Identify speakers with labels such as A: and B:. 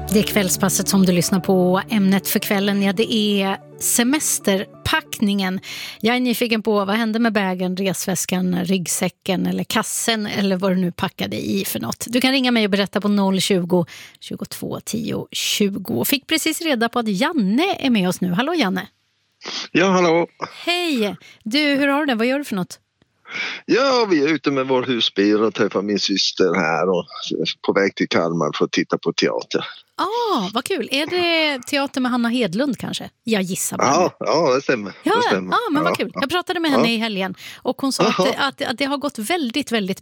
A: Det är kvällspasset som du lyssnar på. Ämnet för kvällen, ja, det är semesterpackningen. Jag är nyfiken på vad hände med bägen, resväskan, ryggsäcken eller kassen eller vad du nu packade i för något. Du kan ringa mig och berätta på 020 22 10 20. Fick precis reda på att Janne är med oss nu. Hallå Janne.
B: Ja, hallå.
A: Hej. Du, hur har du det? Vad gör du för något?
B: Ja, vi är ute med vår husbil och träffar min syster här och på väg till Kalmar för att titta på teater.
A: Vad kul. Är det teater med Hanna Hedlund kanske? Jag gissar bara.
B: Ja, det stämmer.
A: Ja,
B: det stämmer.
A: men vad kul. Jag pratade med henne i helgen och hon sa att det har gått väldigt, väldigt